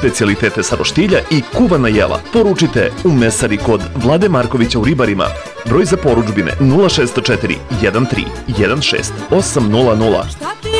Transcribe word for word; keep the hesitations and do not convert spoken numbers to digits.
specijalitete sa roštilja i kuvana jela poručite u mesari kod Vlade Markovića u Ribarima. Broj za poručbine nula šest četiri jedan tri jedan šest osam nula nula.